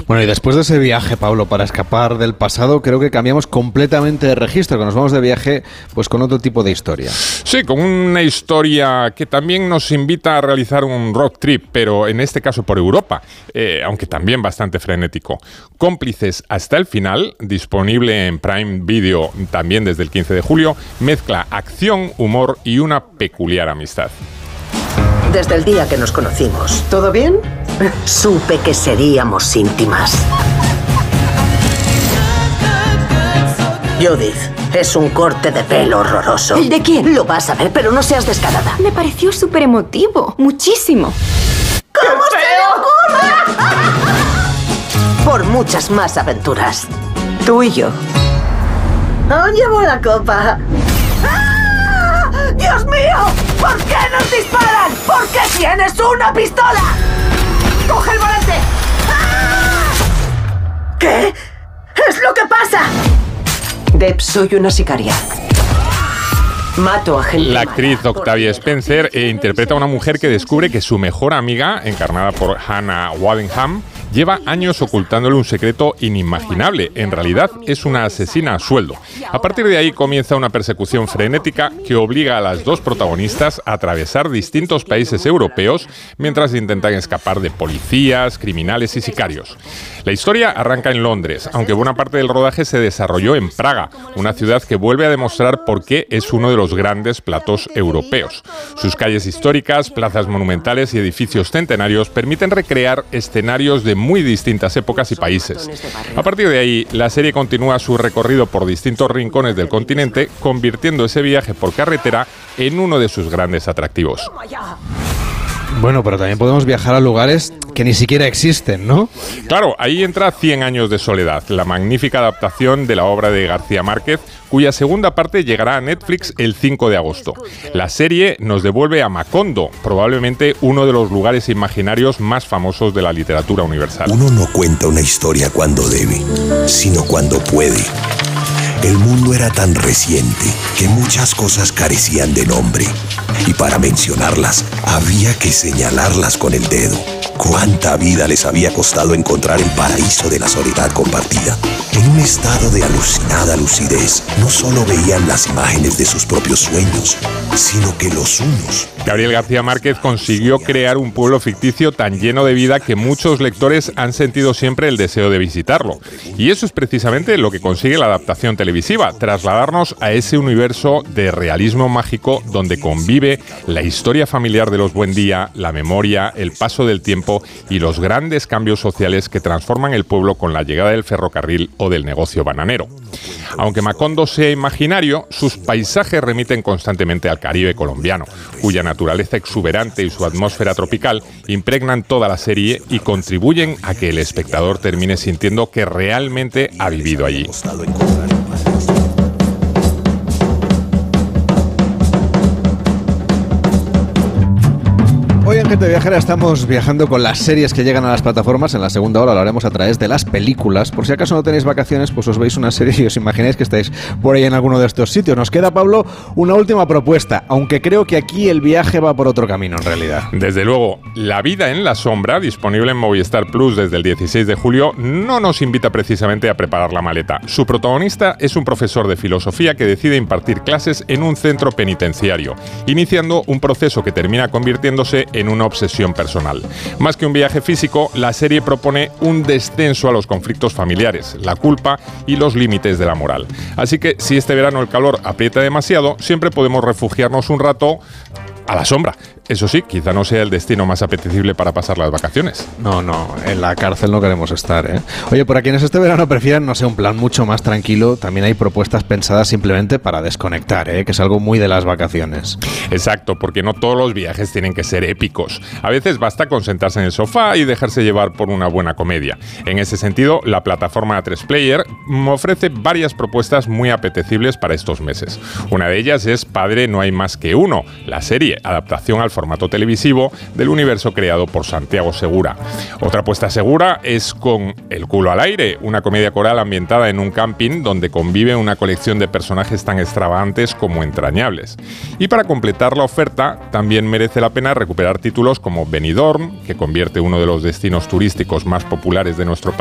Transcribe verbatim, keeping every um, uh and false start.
Bueno, y después de ese viaje, Pablo, para escapar del pasado, creo que cambiamos completamente de registro, que nos vamos de viaje pues con otro tipo de historia. Sí, con una historia que también nos invita a realizar un road trip, pero en este caso por Europa, eh, aunque también bastante frenético. Cómplices hasta el final, disponible en Prime Video también desde el quince de julio, mezcla acción, humor y una peculiar amistad. Desde el día que nos conocimos, ¿todo bien? Supe que seríamos íntimas. Judith, es un corte de pelo horroroso. ¿El de quién? Lo vas a ver, pero no seas descarada. Me pareció súper emotivo, muchísimo. ¿Cómo se le ocurre? Por muchas más aventuras. Tú y yo. Aún llevo la copa. ¡Ah! ¡Dios mío! ¿Por qué nos disparan? ¿Por qué tienes una pistola? ¡Coge el volante! ¡Ah! ¿Qué es lo que pasa? Deb, soy una sicaria. Mato a gente. La actriz mala. Octavia Spencer eh, interpreta a una mujer que descubre que su mejor amiga, encarnada por Hannah Waddingham, lleva años ocultándole un secreto inimaginable. En realidad es una asesina a sueldo. A partir de ahí comienza una persecución frenética que obliga a las dos protagonistas a atravesar distintos países europeos mientras intentan escapar de policías, criminales y sicarios. La historia arranca en Londres, aunque buena parte del rodaje se desarrolló en Praga, una ciudad que vuelve a demostrar por qué es uno de los grandes platós europeos. Sus calles históricas, plazas monumentales y edificios centenarios permiten recrear escenarios de muy distintas épocas y países. A partir de ahí, la serie continúa su recorrido por distintos rincones del continente, convirtiendo ese viaje por carretera en uno de sus grandes atractivos. Bueno, pero también podemos viajar a lugares que ni siquiera existen, ¿no? Claro, ahí entra Cien años de soledad, la magnífica adaptación de la obra de García Márquez, cuya segunda parte llegará a Netflix el cinco de agosto. La serie nos devuelve a Macondo, probablemente uno de los lugares imaginarios más famosos de la literatura universal. Uno no cuenta una historia cuando debe, sino cuando puede. El mundo era tan reciente que muchas cosas carecían de nombre. Y para mencionarlas, había que señalarlas con el dedo. Cuánta vida les había costado encontrar el paraíso de la soledad compartida. En un estado de alucinada lucidez, no solo veían las imágenes de sus propios sueños, sino que los suyos. Gabriel García Márquez consiguió crear un pueblo ficticio tan lleno de vida que muchos lectores han sentido siempre el deseo de visitarlo. Y eso es precisamente lo que consigue la adaptación televisiva, trasladarnos a ese universo de realismo mágico donde convive la historia familiar de los Buendía, la memoria, el paso del tiempo y los grandes cambios sociales que transforman el pueblo con la llegada del ferrocarril o del negocio bananero. Aunque Macondo sea imaginario, sus paisajes remiten constantemente al Caribe colombiano, cuya naturaleza exuberante y su atmósfera tropical impregnan toda la serie y contribuyen a que el espectador termine sintiendo que realmente ha vivido allí. Hoy en Gente Viajera estamos viajando con las series que llegan a las plataformas. En la segunda hora lo haremos a través de las películas. Por si acaso no tenéis vacaciones, pues os veis una serie y os imagináis que estáis por ahí en alguno de estos sitios. Nos queda, Pablo, una última propuesta, aunque creo que aquí el viaje va por otro camino en realidad. Desde luego, La vida en la sombra, disponible en Movistar Plus desde el dieciséis de julio, no nos invita precisamente a preparar la maleta. Su protagonista es un profesor de filosofía que decide impartir clases en un centro penitenciario, iniciando un proceso que termina convirtiéndose en una obsesión personal. Más que un viaje físico, la serie propone un descenso a los conflictos familiares, la culpa y los límites de la moral. Así que si este verano el calor aprieta demasiado, siempre podemos refugiarnos un rato a la sombra. Eso sí, quizá no sea el destino más apetecible para pasar las vacaciones. No, no, en la cárcel no queremos estar, ¿eh? Oye, para quienes este verano prefieran, no sé, un plan mucho más tranquilo, también hay propuestas pensadas simplemente para desconectar, ¿eh? Que es algo muy de las vacaciones. Exacto, porque no todos los viajes tienen que ser épicos. A veces basta con sentarse en el sofá y dejarse llevar por una buena comedia. En ese sentido, la plataforma A tres Player ofrece varias propuestas muy apetecibles para estos meses. Una de ellas es Padre no hay más que uno, la serie, adaptación al formato televisivo del universo creado por Santiago Segura. Otra apuesta segura es con El culo al aire, una comedia coral ambientada en un camping donde convive una colección de personajes tan extravagantes como entrañables. Y para completar la oferta, también merece la pena recuperar títulos como Benidorm, que convierte uno de los destinos turísticos más populares de nuestro país